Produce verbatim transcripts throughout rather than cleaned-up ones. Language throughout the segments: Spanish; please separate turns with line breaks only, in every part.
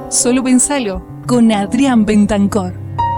Solo Pensalo, con Adrián Bentancor.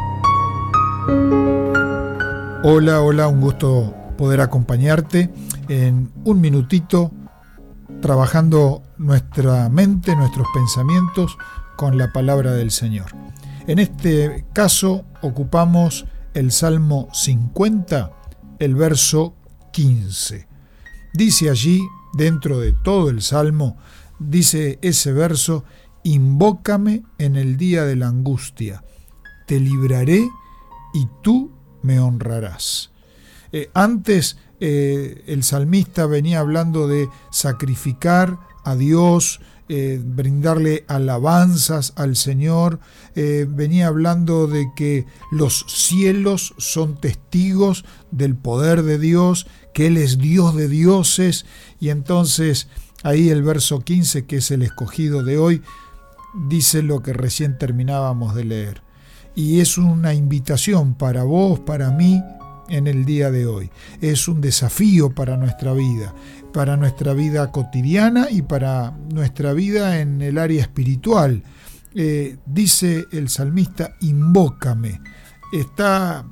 Hola, hola, un gusto poder acompañarte en un minutito trabajando nuestra mente, nuestros pensamientos con la palabra del Señor. En este caso ocupamos el Salmo cincuenta, el verso quince. Dice allí, dentro de todo el Salmo, dice ese verso: invócame en el día de la angustia, te libraré y tú me honrarás. Eh, antes eh, el salmista venía hablando de sacrificar a Dios, eh, brindarle alabanzas al Señor, eh, venía hablando de que los cielos son testigos del poder de Dios, que Él es Dios de dioses, y entonces ahí el verso quince, que es el escogido de hoy, dice lo que recién terminábamos de leer. Y es una invitación para vos, para mí, en el día de hoy. Es un desafío para nuestra vida, para nuestra vida cotidiana y para nuestra vida en el área espiritual. Eh, dice el salmista: invócame. Está,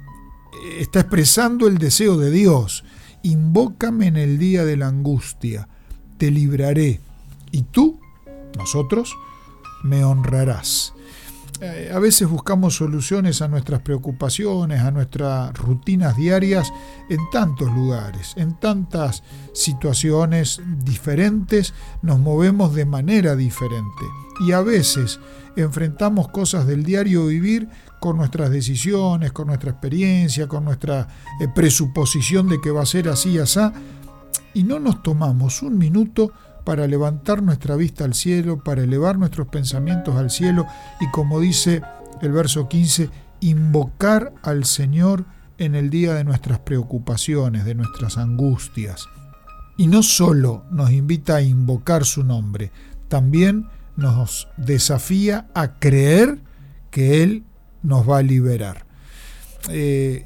está expresando el deseo de Dios. Invócame en el día de la angustia, te libraré, y tú, nosotros, me honrarás. Eh, a veces buscamos soluciones a nuestras preocupaciones, a nuestras rutinas diarias en tantos lugares, en tantas situaciones diferentes, nos movemos de manera diferente y a veces enfrentamos cosas del diario vivir con nuestras decisiones, con nuestra experiencia, con nuestra eh, presuposición de que va a ser así y así, y no nos tomamos un minuto para levantar nuestra vista al cielo, para elevar nuestros pensamientos al cielo y, como dice el verso quince, invocar al Señor en el día de nuestras preocupaciones, de nuestras angustias. Y no solo nos invita a invocar su nombre, también nos desafía a creer que Él nos va a liberar, eh,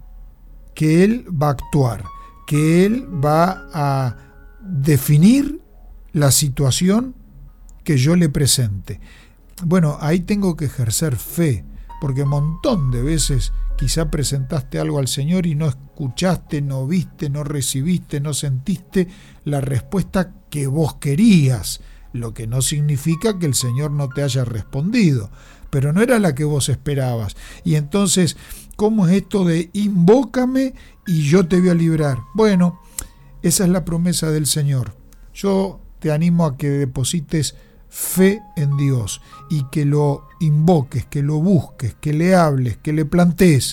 que Él va a actuar, que Él va a definir la situación que yo le presente. Bueno, ahí tengo que ejercer fe, porque un montón de veces quizá presentaste algo al Señor y no escuchaste, no viste, no recibiste, no sentiste la respuesta que vos querías, lo que no significa que el Señor no te haya respondido, pero no era la que vos esperabas. Y entonces, ¿cómo es esto de invócame y yo te voy a librar? Bueno, esa es la promesa del Señor. Yo te animo a que deposites fe en Dios y que lo invoques, que lo busques, que le hables, que le plantees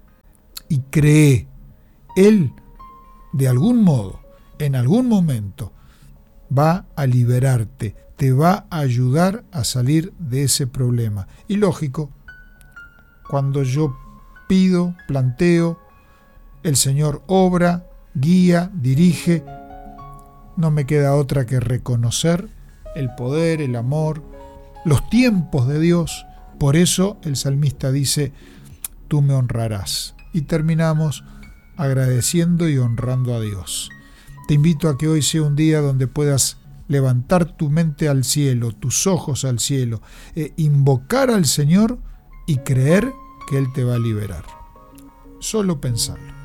y cree. Él, de algún modo, en algún momento, va a liberarte, te va a ayudar a salir de ese problema. Y lógico, cuando yo pido, planteo, el Señor obra, guía, dirige. No me queda otra que reconocer el poder, el amor, los tiempos de Dios. Por eso el salmista dice: tú me honrarás. Y terminamos agradeciendo y honrando a Dios. Te invito a que hoy sea un día donde puedas levantar tu mente al cielo, tus ojos al cielo, e invocar al Señor y creer que Él te va a liberar. Solo pensarlo.